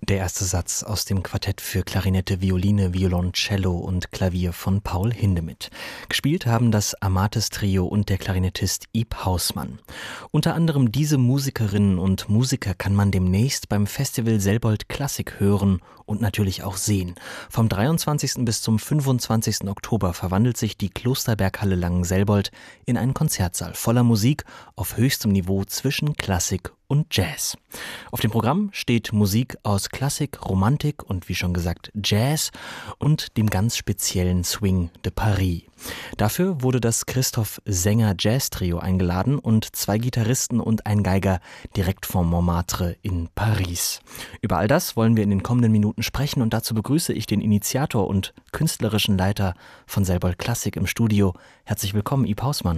Der erste Satz aus dem Quartett für Klarinette, Violine, Violoncello und Klavier von Paul Hindemith. Gespielt haben das Amates Trio und der Klarinettist Ib Hausmann. Unter anderem diese Musikerinnen und Musiker kann man demnächst beim Festival Selbold Klassik hören und natürlich auch sehen. Vom 23. bis zum 25. Oktober verwandelt sich die Klosterberghalle Langenselbold in einen Konzertsaal voller Musik auf höchstem Niveau zwischen Klassik und Jazz. Auf dem Programm steht Musik aus Klassik, Romantik und wie schon gesagt Jazz und dem ganz speziellen Swing de Paris. Dafür wurde das Christoph Sänger Jazz Trio eingeladen und 2 Gitarristen und ein Geiger direkt vom Montmartre in Paris. Über all das wollen wir in den kommenden Minuten sprechen und dazu begrüße ich den Initiator und künstlerischen Leiter von Selbold Klassik im Studio. Herzlich willkommen, Ib Hausmann.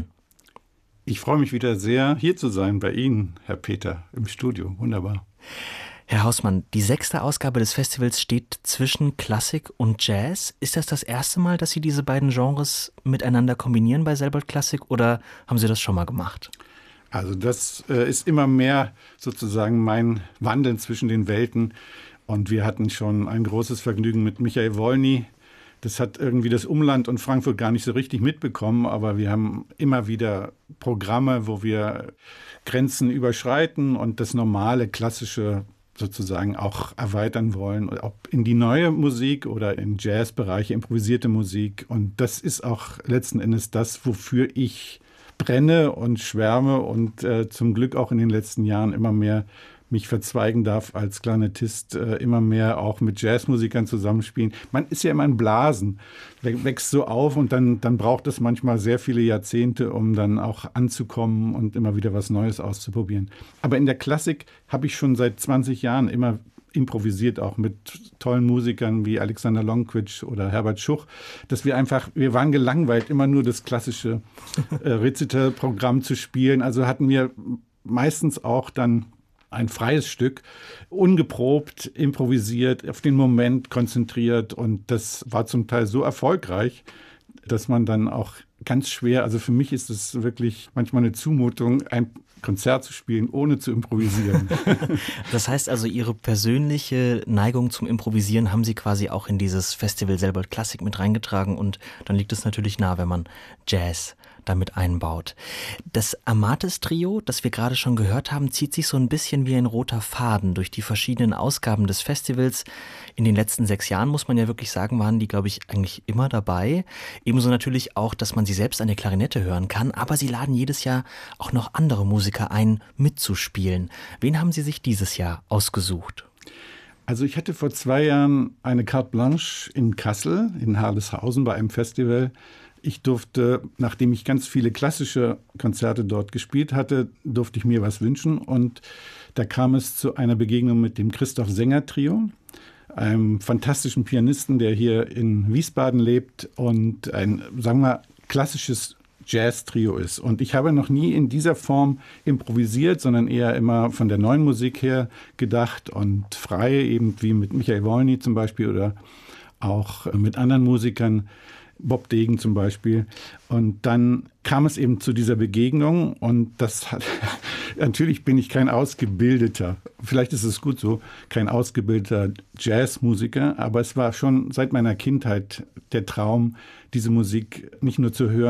Ich freue mich wieder sehr, hier zu sein bei Ihnen, Herr Peter, im Studio. Wunderbar. Herr Hausmann, die 6. Ausgabe des Festivals steht zwischen Klassik und Jazz. Ist das erste Mal, dass Sie diese beiden Genres miteinander kombinieren bei Selbold Klassik oder haben Sie das schon mal gemacht? Also das ist immer mehr sozusagen mein Wandeln zwischen den Welten. Und wir hatten schon ein großes Vergnügen mit Michael Wolny. Das hat irgendwie das Umland und Frankfurt gar nicht so richtig mitbekommen, aber wir haben immer wieder Programme, wo wir Grenzen überschreiten und das normale, klassische sozusagen auch erweitern wollen, ob in die neue Musik oder in Jazzbereiche, improvisierte Musik. Und das ist auch letzten Endes das, wofür ich brenne und schwärme und zum Glück auch in den letzten Jahren immer mehr mich verzweigen darf als Klarinettist, immer mehr auch mit Jazzmusikern zusammenspielen. Man ist ja immer in Blasen, wächst so auf und dann braucht es manchmal sehr viele Jahrzehnte, um dann auch anzukommen und immer wieder was Neues auszuprobieren. Aber in der Klassik habe ich schon seit 20 Jahren immer improvisiert, auch mit tollen Musikern wie Alexander Lonkwitsch oder Herbert Schuch, dass wir waren gelangweilt, immer nur das klassische Rezitalprogramm zu spielen. Also hatten wir meistens auch dann ein freies Stück, ungeprobt, improvisiert, auf den Moment konzentriert. Und das war zum Teil so erfolgreich, dass man dann auch ganz schwer, also für mich ist es wirklich manchmal eine Zumutung, ein Konzert zu spielen, ohne zu improvisieren. Das heißt also, Ihre persönliche Neigung zum Improvisieren haben Sie quasi auch in dieses Festival Selbold Klassik mit reingetragen und dann liegt es natürlich nah, wenn man Jazz damit einbaut. Das Amates Trio, das wir gerade schon gehört haben, zieht sich so ein bisschen wie ein roter Faden durch die verschiedenen Ausgaben des Festivals. In den letzten 6 Jahren, muss man ja wirklich sagen, waren die, glaube ich, eigentlich immer dabei. Ebenso natürlich auch, dass man sie selbst an der Klarinette hören kann, aber sie laden jedes Jahr auch noch andere Musiker ein, mitzuspielen. Wen haben Sie sich dieses Jahr ausgesucht? Also ich hatte vor 2 Jahren eine Carte Blanche in Kassel, in Harleshausen bei einem Festival. Ich durfte, nachdem ich ganz viele klassische Konzerte dort gespielt hatte, durfte ich mir was wünschen. Und da kam es zu einer Begegnung mit dem Christoph Sänger Trio, einem fantastischen Pianisten, der hier in Wiesbaden lebt und ein, sagen wir, klassisches Jazz-Trio ist. Und ich habe noch nie in dieser Form improvisiert, sondern eher immer von der neuen Musik her gedacht und frei, eben wie mit Michael Wolny zum Beispiel oder auch mit anderen Musikern, Bob Degen zum Beispiel. Und dann kam es eben zu dieser Begegnung und das hat, natürlich bin ich kein ausgebildeter, vielleicht ist es gut so, kein ausgebildeter Jazzmusiker, aber es war schon seit meiner Kindheit der Traum, diese Musik nicht nur zu hören,